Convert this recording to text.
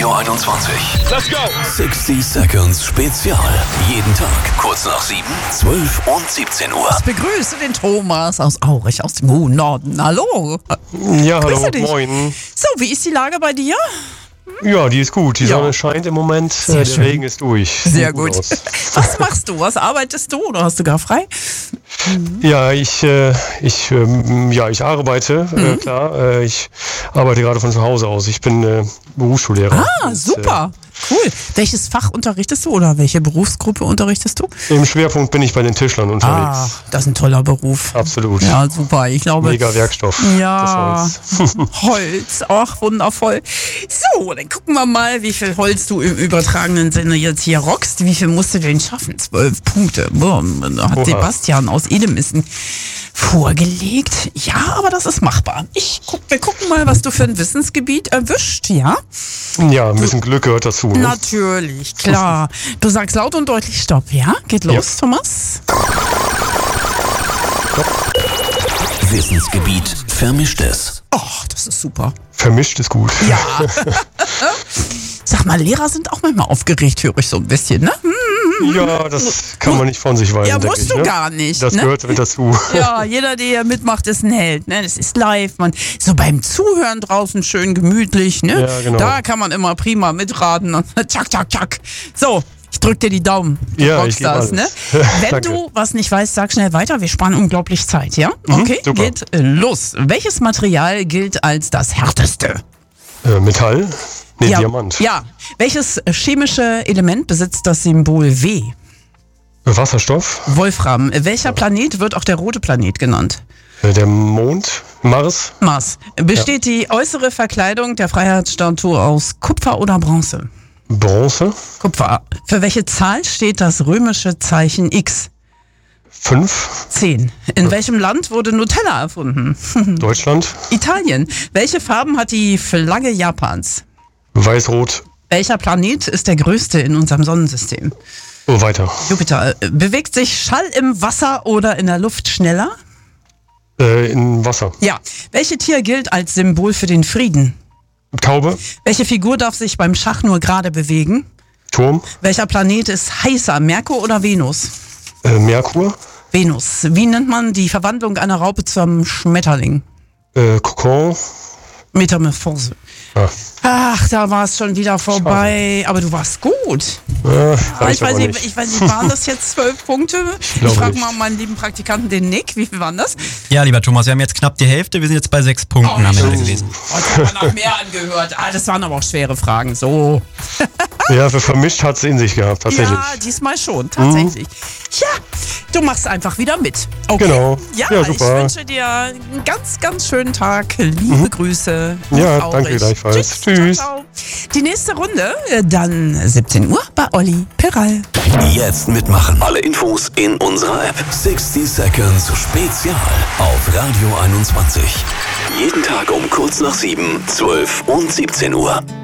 Radio 21. Let's go! 60 Seconds Spezial. Jeden Tag kurz nach 7, 12 und 17 Uhr. Ich begrüße den Thomas aus Aurich, aus dem Norden. Hallo. Ja, hallo, Grüße dich. moin. So, wie ist die Lage bei dir? Ja, die ist gut. Die Ja. Sonne scheint im Moment. Sehr Der schön. Regen ist durch. Sehr Sieht gut. aus. Was machst du? Was arbeitest du? Oder hast du gar frei? Ja, ich arbeite, klar. Ich arbeite gerade von zu Hause aus. Ich bin Berufsschullehrer. Ah, Und, super. Cool. Welches Fach unterrichtest du oder welche Berufsgruppe unterrichtest du? Im Schwerpunkt bin ich bei den Tischlern Ah, unterwegs. das ist ein toller Beruf. Absolut. Ja, super. Ich glaube. Mega Werkstoff. Ja, Das Holz. Holz, ach wundervoll. So, dann gucken wir mal, wie viel Holz du im übertragenen Sinne jetzt hier rockst. Wie viel musst du denn schaffen? 12 Punkte. Boah, da hat Oha. Sebastian aus Edemissen vorgelegt. Ja, aber das ist machbar. Wir gucken mal, was du für ein Wissensgebiet erwischt, ja? Ja, ein bisschen Glück gehört dazu. Ne? Natürlich, klar. Du sagst laut und deutlich Stopp, ja? Geht los, Thomas. Wissensgebiet Vermischtes. Ach, das ist super. Vermischt ist gut. Ja. Sag mal, Lehrer sind auch manchmal aufgeregt, höre ich so ein bisschen, ne? Ja, das kann man nicht von sich weisen. Ja, denke musst ich, du ne? gar nicht. Das ne? gehört mit dazu. Ja, jeder, der hier mitmacht, ist ein Held. Ne? Das ist live. Man, so beim Zuhören draußen schön gemütlich. Ne? Ja, genau. Da kann man immer prima mitraten. Und tschak, tschak, tschak. So, ich drück dir die Daumen. Du Ja, rockst ich gebe das, alles. ne? Wenn Danke. du was nicht weißt, sag schnell weiter. Wir sparen unglaublich Zeit, ja? Okay, super. geht los. Welches Material gilt als das härteste? Metall? Nee, Ja, Diamant. Ja. Welches chemische Element besitzt das Symbol W? Wasserstoff? Wolfram. Welcher Planet wird auch der rote Planet genannt? Der Mond? Mars? Mars. Besteht die äußere Verkleidung der Freiheitsstatue aus Kupfer oder Bronze? Bronze? Kupfer. Für welche Zahl steht das römische Zeichen X? 5? 10. In welchem Land wurde Nutella erfunden? Deutschland? Italien. Welche Farben hat die Flagge Japans? Weiß-Rot? Welcher Planet ist der größte in unserem Sonnensystem? Oh, weiter. Jupiter. Bewegt sich Schall im Wasser oder in der Luft schneller? In Wasser. Ja. Welches Tier gilt als Symbol für den Frieden? Taube? Welche Figur darf sich beim Schach nur gerade bewegen? Turm? Welcher Planet ist heißer, Merkur oder Venus? Merkur? Venus. Wie nennt man die Verwandlung einer Raupe zum Schmetterling? Kokon? Metamorphose. Ja. Ach, da war es schon wieder vorbei. Aber du warst gut. Ich weiß nicht, waren das jetzt 12 Punkte? Ich glaube frage nicht. mal meinen lieben Praktikanten, den Nick. Wie viel waren das? Ja, lieber Thomas, wir haben jetzt knapp die Hälfte. Wir sind jetzt bei 6 Punkten am Ende gewesen. Heute haben wir noch mehr angehört. Das waren aber auch schwere Fragen. So. Ja, für vermischt hat es in sich gehabt, tatsächlich. Ja, diesmal schon, tatsächlich. Ja, du machst einfach wieder mit. Okay. Genau. Ja, Ja, ich super. wünsche dir einen ganz, ganz schönen Tag. Liebe Grüße. Ja, nach danke Aurich. gleichfalls. Tschüss. Ciao, ciao. Die nächste Runde, dann 17 Uhr bei Olli Peral. Jetzt mitmachen. Alle Infos in unserer App. 60 Seconds Spezial auf Radio 21. Jeden Tag um kurz nach 7, 12 und 17 Uhr.